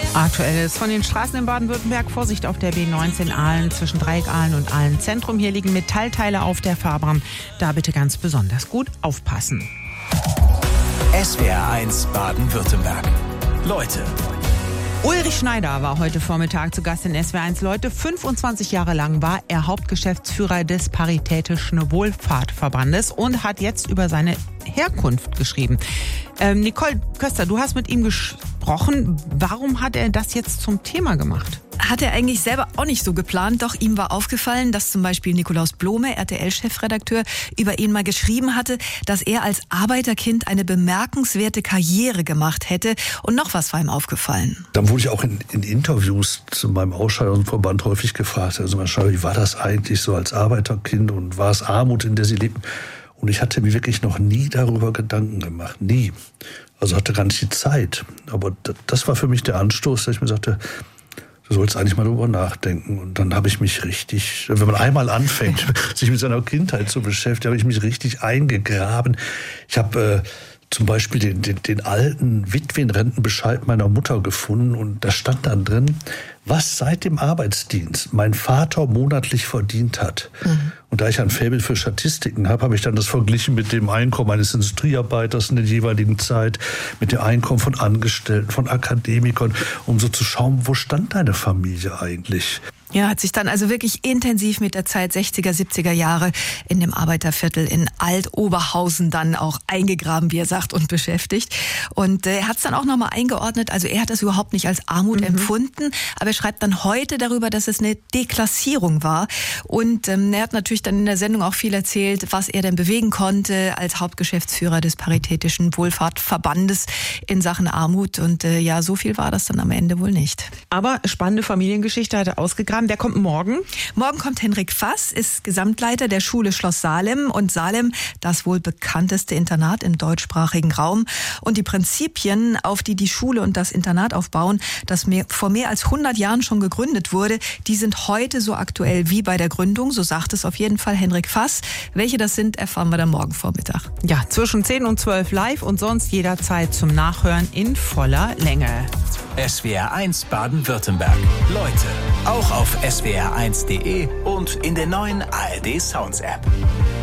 Aktuelles von den Straßen in Baden-Württemberg. Vorsicht auf der B19 Aalen zwischen Dreieck-Aalen und Aalen-Zentrum. Hier liegen Metallteile auf der Fahrbahn. Da bitte ganz besonders gut aufpassen. SWR1 Baden-Württemberg. Leute. Ulrich Schneider war heute Vormittag zu Gast in SWR1 Leute. 25 Jahre lang war er Hauptgeschäftsführer des Paritätischen Wohlfahrtverbandes und hat jetzt über seine Herkunft geschrieben. Nicole Köster, du hast mit ihm gesprochen. Warum hat er das jetzt zum Thema gemacht? Hat er eigentlich selber auch nicht so geplant, doch ihm war aufgefallen, dass zum Beispiel Nikolaus Blome, RTL-Chefredakteur, über ihn mal geschrieben hatte, dass er als Arbeiterkind eine bemerkenswerte Karriere gemacht hätte. Und noch was war ihm aufgefallen. Dann wurde ich auch in Interviews zu meinem Ausscheidungsverband häufig gefragt, also wie war das eigentlich so als Arbeiterkind und war es Armut, in der Sie lebten? Und ich hatte mir wirklich noch nie darüber Gedanken gemacht, nie. Also hatte gar nicht die Zeit. Aber das war für mich der Anstoß, dass ich mir sagte, du sollst eigentlich mal darüber nachdenken. Und dann habe ich mich richtig, wenn man einmal anfängt, sich mit seiner Kindheit zu beschäftigen, habe ich mich richtig eingegraben. Ich habe zum Beispiel den alten Witwenrentenbescheid meiner Mutter gefunden und da stand dann drin, was seit dem Arbeitsdienst mein Vater monatlich verdient hat. Mhm. Und da ich ein Faible für Statistiken habe ich dann das verglichen mit dem Einkommen eines Industriearbeiters in der jeweiligen Zeit, mit dem Einkommen von Angestellten, von Akademikern, um so zu schauen, wo stand deine Familie eigentlich? Ja, hat sich dann also wirklich intensiv mit der Zeit 60er, 70er Jahre in dem Arbeiterviertel in Alt-Oberhausen dann auch eingegraben, wie er sagt, und beschäftigt. Und er hat es dann auch nochmal eingeordnet, also er hat das überhaupt nicht als Armut empfunden, aber er schreibt dann heute darüber, dass es eine Deklassierung war. Und er hat natürlich dann in der Sendung auch viel erzählt, was er denn bewegen konnte als Hauptgeschäftsführer des Paritätischen Wohlfahrtverbandes in Sachen Armut. Und ja, so viel war das dann am Ende wohl nicht. Aber spannende Familiengeschichte hat er ausgegraben. Der kommt morgen. Morgen kommt Henrik Fass, ist Gesamtleiter der Schule Schloss Salem. Und Salem, das wohl bekannteste Internat im deutschsprachigen Raum. Und die Prinzipien, auf die die Schule und das Internat aufbauen, das vor mehr als 100 Jahren schon gegründet wurde, die sind heute so aktuell wie bei der Gründung. So sagt es auf jeden Fall Henrik Fass. Welche das sind, erfahren wir dann morgen Vormittag. Ja, zwischen 10 und 12 live und sonst jederzeit zum Nachhören in voller Länge. SWR1 Baden-Württemberg. Leute, auch auf swr1.de und in der neuen ARD Sounds App.